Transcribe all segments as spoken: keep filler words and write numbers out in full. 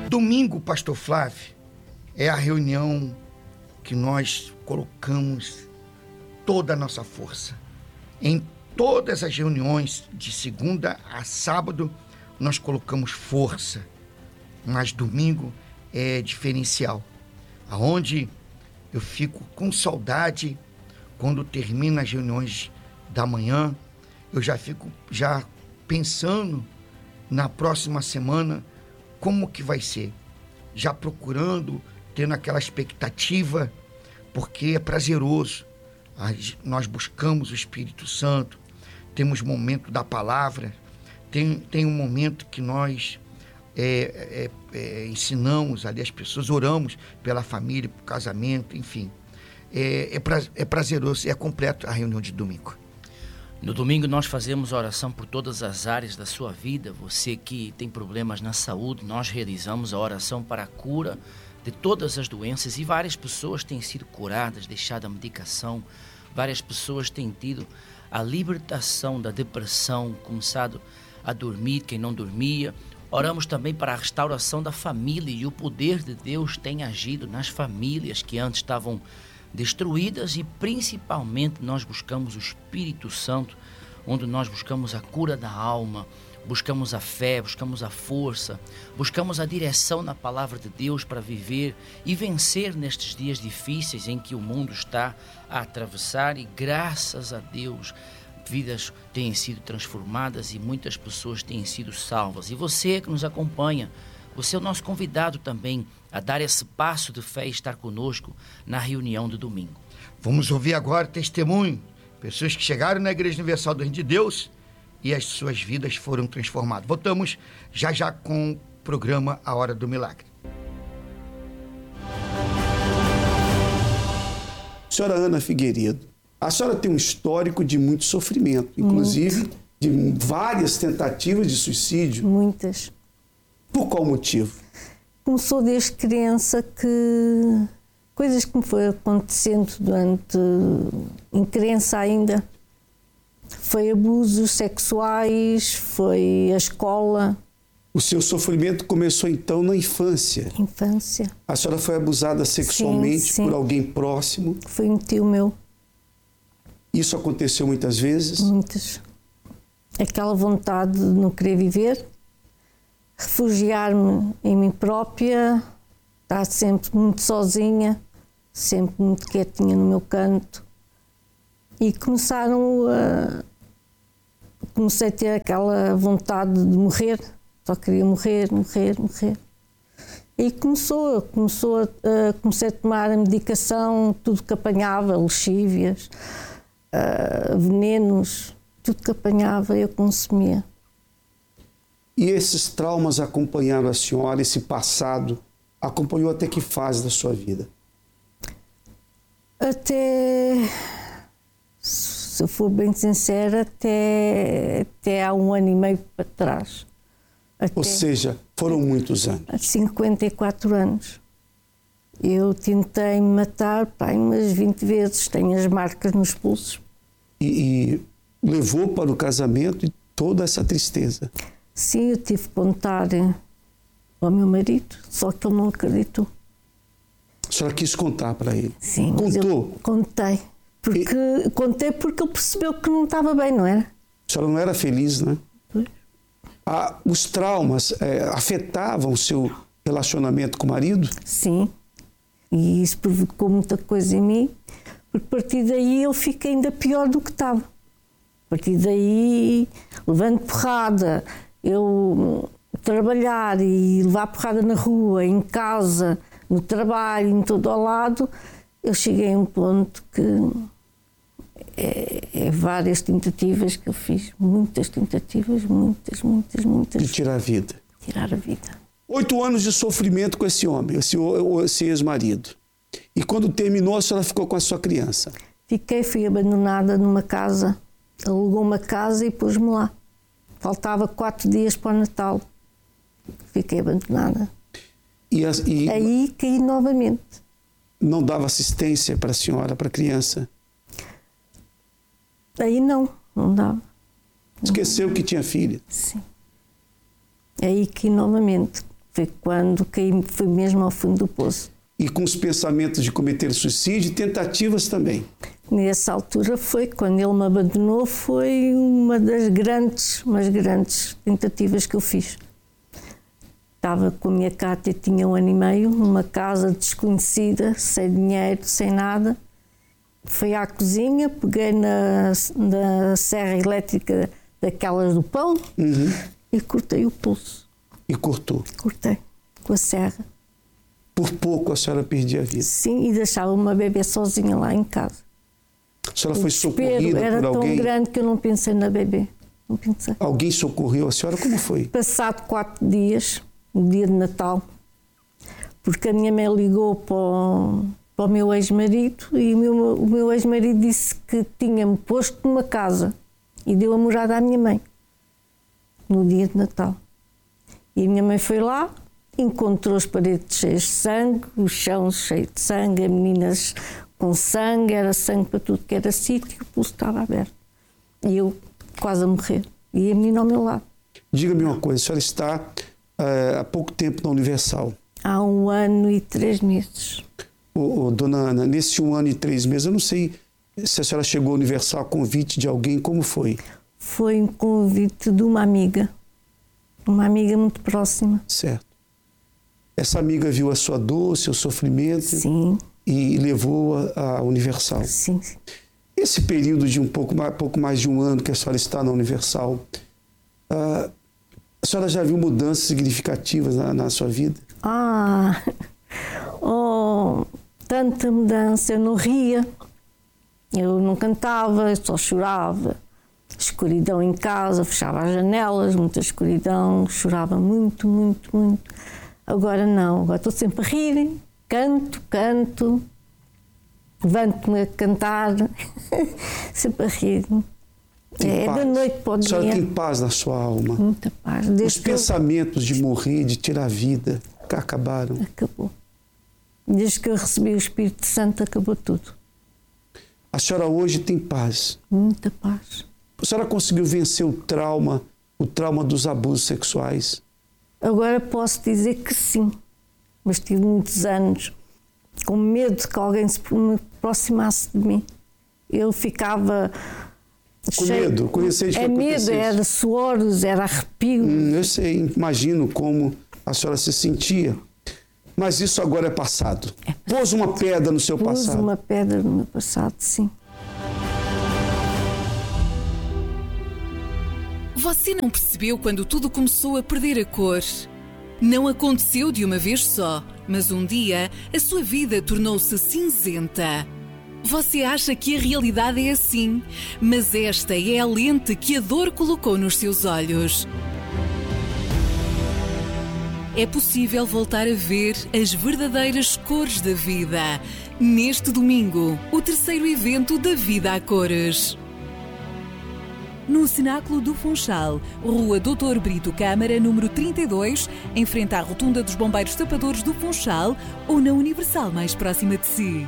Domingo, pastor Flávio, é a reunião que nós colocamos toda a nossa força. Em todas as reuniões, de segunda a sábado, nós colocamos força. Mas domingo é diferencial, aonde eu fico com saudade quando termina as reuniões da manhã. Eu já fico já pensando na próxima semana como que vai ser, já procurando, tendo aquela expectativa, porque é prazeroso. Nós buscamos o Espírito Santo, temos momento da palavra, tem, tem um momento que nós é, é, é, ensinamos ali as pessoas, oramos pela família, pelo casamento, enfim. É, é, pra, é prazeroso e é completo a reunião de domingo. No domingo nós fazemos oração por todas as áreas da sua vida. Você que tem problemas na saúde, nós realizamos a oração para a cura de todas as doenças e várias pessoas têm sido curadas, deixado a medicação. Várias pessoas têm tido a libertação da depressão, começado a dormir, quem não dormia. Oramos também para a restauração da família e o poder de Deus tem agido nas famílias que antes estavam destruídas e principalmente nós buscamos o Espírito Santo, onde nós buscamos a cura da alma, buscamos a fé, buscamos a força, buscamos a direção na palavra de Deus para viver e vencer nestes dias difíceis em que o mundo está a atravessar e graças a Deus vidas têm sido transformadas e muitas pessoas têm sido salvas. E você que nos acompanha, você é o nosso convidado também a dar esse passo de fé e estar conosco na reunião de domingo. Vamos ouvir agora testemunho, pessoas que chegaram na Igreja Universal do Reino de Deus e as suas vidas foram transformadas. Voltamos já já com o programa A Hora do Milagre. Senhora Ana Figueiredo, a senhora tem um histórico de muito sofrimento, inclusive muito. De várias tentativas de suicídio. Muitas. Por qual motivo? Começou desde criança que coisas que me foi acontecendo durante, em criança ainda, foi abusos sexuais, foi a escola. O seu sofrimento começou então na infância? Infância. A senhora foi abusada sexualmente sim, sim. por alguém próximo? Foi um tio meu. Isso aconteceu muitas vezes? Muitas. Aquela vontade de não querer viver, refugiar-me em mim própria, estar sempre muito sozinha, sempre muito quietinha no meu canto. E começaram a... Comecei a ter aquela vontade de morrer, só queria morrer, morrer, morrer. E começou, começou a, a, comecei a tomar a medicação, tudo que apanhava, lexívias, uh, venenos, tudo que apanhava eu consumia. E esses traumas acompanharam a senhora, esse passado, acompanhou até que fase da sua vida? Até, se eu for bem sincera, até, até há um ano e meio para trás. Até, Ou seja, foram muitos anos. Há cinquenta e quatro anos. Eu tentei me matar, pai, umas vinte vezes, tenho as marcas nos pulsos. E, e levou para o casamento e toda essa tristeza? Sim, eu tive que contar ao meu marido, só que ele não acreditou. A senhora quis contar para ele? Sim. Contou? Contei. Porque, e... Contei porque ele percebeu que não estava bem, não era? A senhora não era feliz, né? Pois. Ah, os traumas é, afetavam o seu relacionamento com o marido? Sim. E isso provocou muita coisa em mim, porque a partir daí eu fiquei ainda pior do que estava. A partir daí, levando porrada, eu trabalhar e levar porrada na rua, em casa, no trabalho, em todo ao lado, eu cheguei a um ponto que é, é várias tentativas que eu fiz, muitas tentativas, muitas, muitas, muitas. De tirar a vida. Tirar a vida. Oito anos de sofrimento com esse homem, esse, esse ex-marido. E quando terminou, a senhora ficou com a sua criança? Fiquei, fui abandonada numa casa, alugou uma casa e pôs-me lá. Faltava quatro dias para o Natal. Fiquei abandonada. E, as, e aí caí novamente. Não dava assistência para a senhora, para a criança? Aí não, não dava. Esqueceu que tinha filha? Sim. Aí caí novamente. Foi quando caí, fui mesmo ao fundo do poço. E com os pensamentos de cometer suicídio e tentativas também? Nessa altura foi, quando ele me abandonou, foi uma das grandes, umas grandes tentativas que eu fiz. Estava com a minha Cátia, tinha um ano e meio, numa casa desconhecida, sem dinheiro, sem nada. Fui à cozinha, peguei na, na serra elétrica daquelas do pão, uhum, e cortei o pulso. E cortou? Cortei, com a serra. Por pouco a senhora perdia a vida? Sim, e deixava uma bebê sozinha lá em casa. A senhora foi socorrida era por alguém? Era tão grande que eu não pensei na bebê. Não pensei. Alguém socorreu a senhora? Como foi? Passado quatro dias, no dia de Natal, porque a minha mãe ligou para o, para o meu ex-marido e o meu, o meu ex-marido disse que tinha-me posto numa casa e deu a morada à minha mãe, no dia de Natal. E a minha mãe foi lá, encontrou as paredes cheias de sangue, o chão cheio de sangue, as meninas com sangue, era sangue para tudo que era sítio, e o pulso estava aberto. E eu quase a morrer. E a menina ao meu lado. Diga-me uma coisa, a senhora está uh, há pouco tempo na Universal. Há um ano e três meses. Ô, ô, dona Ana, nesse um ano e três meses, eu não sei se a senhora chegou à Universal a convite de alguém, como foi? Foi um convite de uma amiga. Uma amiga muito próxima. Certo. Essa amiga viu a sua dor, seu sofrimento. Sim. E levou-a à Universal. Sim, sim. Esse período de um pouco mais, pouco mais de um ano que a senhora está na Universal, uh, a senhora já viu mudanças significativas na, na sua vida? Ah, oh, tanta mudança. Eu não ria, eu não cantava, eu só chorava. Escuridão em casa, fechava as janelas, muita escuridão, chorava muito, muito, muito. Agora não, agora estou sempre a rir, canto, canto, levanto-me a cantar, sempre a rir. Tem é paz. Da noite para o dia. A senhora tem paz na sua alma? Muita paz. Os Desde pensamentos eu... de morrer, de tirar a vida, acabaram? Acabou. Desde que eu recebi o Espírito Santo, acabou tudo. A senhora hoje tem paz? Muita paz. A senhora conseguiu vencer o trauma, o trauma dos abusos sexuais? Agora posso dizer que sim, mas tive muitos anos com medo de que alguém se me aproximasse de mim. Eu ficava com cheio... medo, com receio de que é acontecesse. Medo, era suores, era arrepio. Hum, eu sei, imagino como a senhora se sentia. Mas isso agora é passado. É passado. Pôs uma pedra no seu Pôs passado. Pôs uma pedra no meu passado, sim. Você não percebeu quando tudo começou a perder a cor? Não aconteceu de uma vez só, mas um dia a sua vida tornou-se cinzenta. Você acha que a realidade é assim, mas esta é a lente que a dor colocou nos seus olhos. É possível voltar a ver as verdadeiras cores da vida. Neste domingo, o terceiro evento da Vida a Cores. No Cenáculo do Funchal, Rua doutor Brito Câmara, número trinta e dois, em frente à Rotunda dos Bombeiros Tapadores do Funchal ou na Universal mais próxima de si.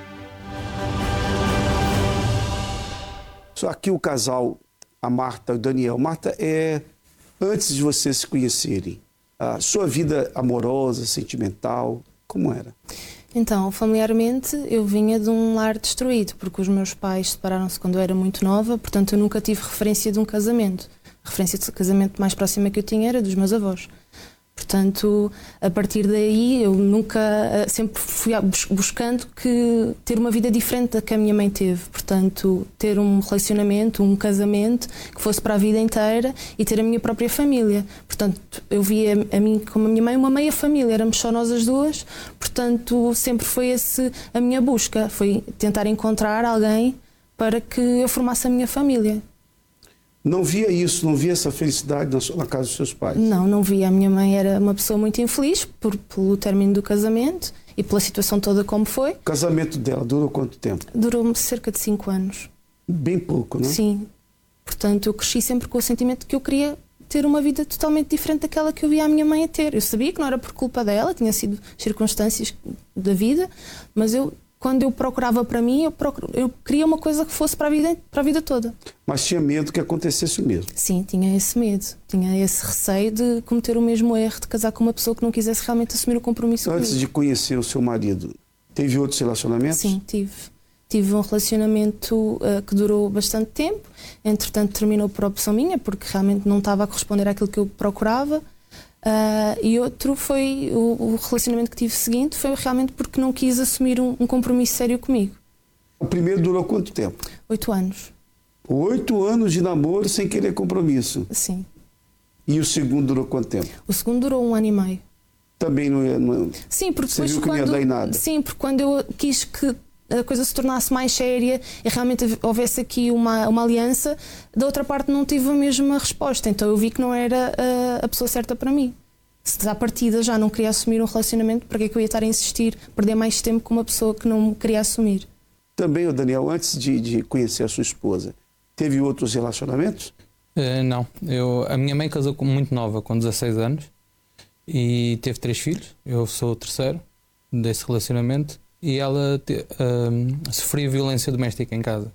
Só aqui o casal, a Marta e o Daniel. Marta, é antes de vocês se conhecerem, a sua vida amorosa, sentimental, como era? Então, familiarmente, eu vinha de um lar destruído, porque os meus pais separaram-se quando eu era muito nova, portanto eu nunca tive referência de um casamento. A referência de casamento mais próxima que eu tinha era dos meus avós. Portanto, a partir daí, eu nunca, sempre fui buscando que ter uma vida diferente da que a minha mãe teve. Portanto, ter um relacionamento, um casamento que fosse para a vida inteira e ter a minha própria família. Portanto, eu via a mim como a minha mãe uma meia família, éramos só nós as duas. Portanto, sempre foi esse a minha busca, foi tentar encontrar alguém para que eu formasse a minha família. Não via isso, não via essa felicidade na, sua, na casa dos seus pais? Não, não via. A minha mãe era uma pessoa muito infeliz por, pelo término do casamento e pela situação toda como foi. O casamento dela durou quanto tempo? Durou cerca de cinco anos. Bem pouco, não é? Sim. Portanto, eu cresci sempre com o sentimento de que eu queria ter uma vida totalmente diferente daquela que eu via a minha mãe a ter. Eu sabia que não era por culpa dela, tinha sido circunstâncias da vida, mas eu quando eu procurava para mim, eu, procur... eu queria uma coisa que fosse para a vida, para a vida toda. Mas tinha medo que acontecesse o mesmo? Sim, tinha esse medo. Tinha esse receio de cometer o mesmo erro, de casar com uma pessoa que não quisesse realmente assumir o compromisso Antes comigo. de conhecer o seu marido, teve outros relacionamentos? Sim, tive. Tive um relacionamento uh, que durou bastante tempo. Entretanto, terminou por opção minha, porque realmente não estava a corresponder àquilo que eu procurava. Uh, e outro foi o, o relacionamento que tive seguinte, foi realmente porque não quis assumir um, um compromisso sério comigo. O primeiro durou quanto tempo? Oito anos. Oito anos de namoro sem querer compromisso. Sim. E o segundo durou quanto tempo? O segundo durou um ano e meio. Também não ia... Não... Sim, porque Você depois viu que quando... não ia dar em nada? Sim, porque quando eu quis que a coisa se tornasse mais séria e realmente houvesse aqui uma, uma aliança, da outra parte não tive a mesma resposta. Então eu vi que não era a, a pessoa certa para mim. Se à partida já não queria assumir um relacionamento, para que é que eu ia estar a insistir, perder mais tempo com uma pessoa que não queria assumir? Também, o Daniel, antes de, de conhecer a sua esposa, teve outros relacionamentos? Uh, não. Eu, a minha mãe casou muito nova, com dezasseis anos, e teve três filhos. Eu sou o terceiro desse relacionamento. E ela te, uh, sofria violência doméstica em casa.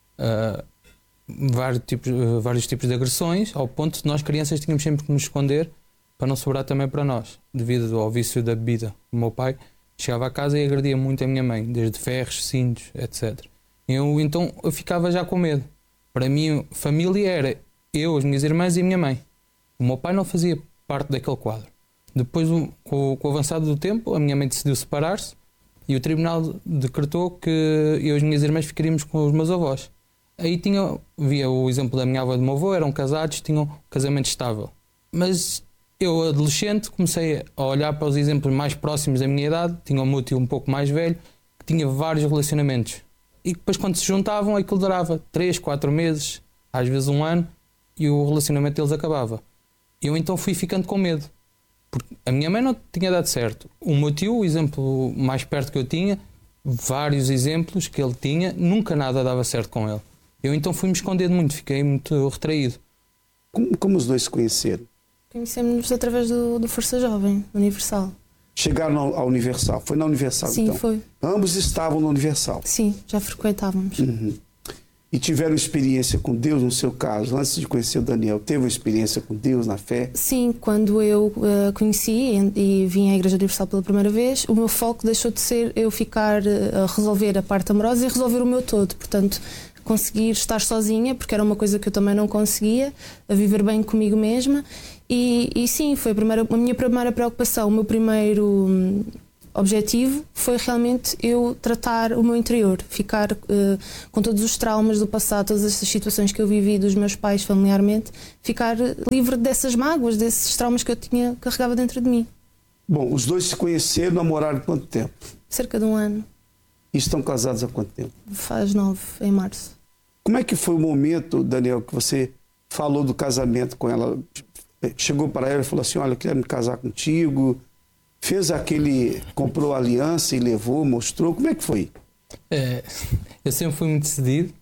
Uh, vários, tipos, uh, vários tipos de agressões, ao ponto de nós, crianças, tínhamos sempre que nos esconder para não sobrar também para nós, devido ao vício da bebida. O meu pai chegava a casa e agredia muito a minha mãe, desde ferros, cintos, etcétera. Eu, então eu ficava já com medo. Para mim, família era eu, as minhas irmãs e a minha mãe. O meu pai não fazia parte daquele quadro. Depois, com, com o avançado do tempo, a minha mãe decidiu separar-se. E o tribunal decretou que eu e as minhas irmãs ficaríamos com os meus avós. Aí tinha, via o exemplo da minha avó e do meu avô, eram casados, tinham um casamento estável. Mas eu, adolescente, comecei a olhar para os exemplos mais próximos da minha idade, tinha um meu tio um pouco mais velho, que tinha vários relacionamentos. E depois, quando se juntavam, aquilo durava três, quatro meses, às vezes um ano, e o relacionamento deles acabava. Eu então fui ficando com medo. Porque a minha mãe não tinha dado certo. O meu tio, o exemplo mais perto que eu tinha, vários exemplos que ele tinha, nunca nada dava certo com ele. Eu então fui-me escondendo muito, fiquei muito retraído. Como, como os dois se conheceram? Conhecemos-nos através do, do Força Jovem, Universal. Chegaram à Universal? Foi na Universal, Sim, então? Sim, foi. Ambos estavam na Universal? Sim, já frequentávamos. Uhum. E tiveram experiência com Deus, no seu caso, antes de conhecer o Daniel, teve uma experiência com Deus na fé? Sim, quando eu uh, conheci e, e vim à Igreja Universal pela primeira vez, o meu foco deixou de ser eu ficar uh, a resolver a parte amorosa e resolver o meu todo. Portanto, conseguir estar sozinha, porque era uma coisa que eu também não conseguia, a viver bem comigo mesma. E, e sim, foi a, primeira, a minha primeira preocupação, o meu primeiro um, objetivo foi realmente eu tratar o meu interior, ficar uh, com todos os traumas do passado, todas essas situações que eu vivi dos meus pais familiarmente, ficar livre dessas mágoas, desses traumas que eu tinha carregava dentro de mim. Bom, os dois se conheceram, namoraram quanto tempo? Cerca de um ano. E estão casados há quanto tempo? Faz nove, em março. Como é que foi o momento, Daniel, que você falou do casamento com ela? Chegou para ela e falou assim, olha, eu quero me casar contigo. Fez aquele, comprou a aliança e levou, mostrou. Como é que foi? É, eu sempre fui muito decidido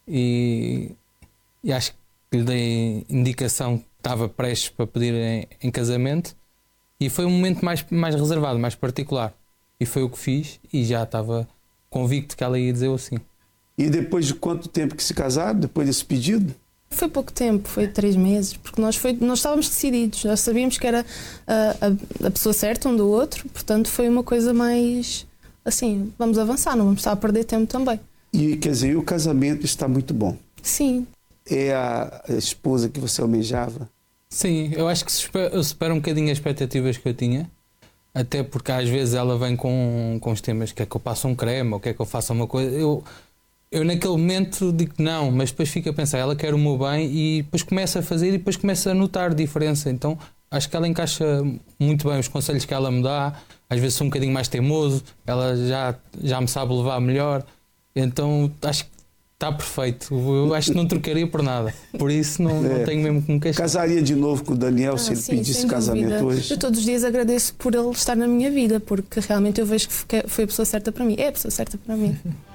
e, e acho que lhe dei indicação que estava prestes para pedir em, em casamento, e foi um momento mais, mais reservado, mais particular. E foi o que fiz e já estava convicto que ela ia dizer assim. E depois de quanto tempo que se casaram, depois desse pedido? Foi pouco tempo, foi três meses, porque nós, foi, nós estávamos decididos, nós sabíamos que era a, a, a pessoa certa um do outro, portanto foi uma coisa mais assim, vamos avançar, não vamos estar a perder tempo também. E quer dizer, o casamento está muito bom. Sim. É a esposa que você almejava? Sim, eu acho que supera, supera um bocadinho as expectativas que eu tinha, até porque às vezes ela vem com, com os temas, quer que eu passe um creme ou quer que eu faça uma coisa. Eu, eu naquele momento digo que não, mas depois fico a pensar, ela quer o meu bem, e depois começa a fazer e depois começa a notar diferença. Então acho que ela encaixa muito bem os conselhos que ela me dá. Às vezes sou um bocadinho mais teimoso, ela já, já me sabe levar melhor, então acho que está perfeito. Eu acho que não trocaria por nada, por isso não, é. não tenho mesmo que me queixar. Casaria de novo com o Daniel ah, se ele sim, pedisse casamento hoje? Eu todos os dias agradeço por ele estar na minha vida, porque realmente eu vejo que foi a pessoa certa para mim, é a pessoa certa para mim.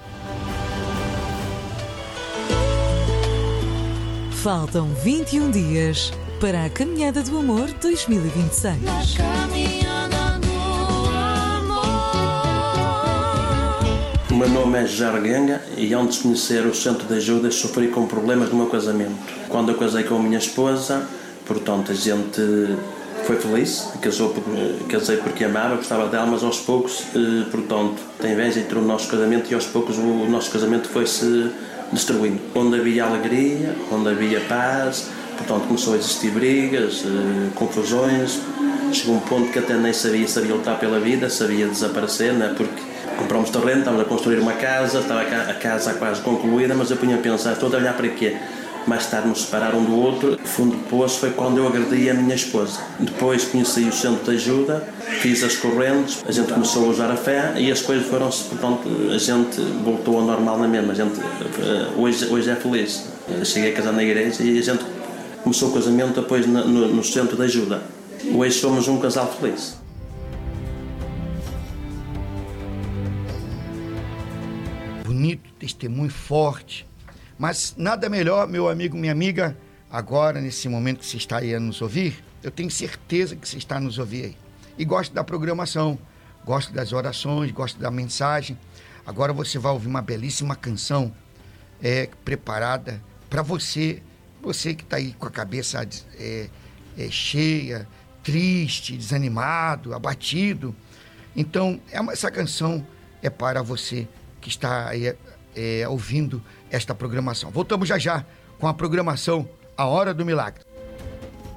Faltam vinte e um dias para a Caminhada do Amor dois mil e vinte e seis. O meu nome é José Arguenga e antes de conhecer o Centro de Ajuda sofri com problemas no meu casamento. Quando eu casei com a minha esposa, portanto a gente foi feliz, casou, casei porque amava, gostava dela, mas aos poucos, portanto, tem inveja entre o nosso casamento e aos poucos o nosso casamento foi-se destruindo. Onde havia alegria, onde havia paz, portanto começou a existir brigas, confusões, chegou um ponto que até nem sabia, sabia lutar pela vida, sabia desaparecer, não é? Porque compramos terreno, estávamos a construir uma casa, estava a casa quase concluída, mas eu punha a pensar, estou a olhar para quê? Mais tarde nos separaram um do outro. O fundo do poço foi quando eu agredi a minha esposa. Depois conheci o Centro de Ajuda, fiz as correntes, a gente começou a usar a fé e as coisas foram-se, portanto, a gente voltou ao normal na mesma. A gente hoje, hoje é feliz. Eu cheguei a casar na igreja e a gente começou o casamento depois no, no, no Centro de Ajuda. Hoje somos um casal feliz. Bonito, testemunho forte. Mas nada melhor, meu amigo, minha amiga, agora, nesse momento que você está aí a nos ouvir, eu tenho certeza que você está a nos ouvir aí. E gosta da programação, gosta das orações, gosta da mensagem. Agora você vai ouvir uma belíssima canção é, preparada para você, você que está aí com a cabeça é, é, cheia, triste, desanimado, abatido. Então, essa canção é para você que está aí é, ouvindo esta programação. Voltamos já já com a programação A Hora do Milagre.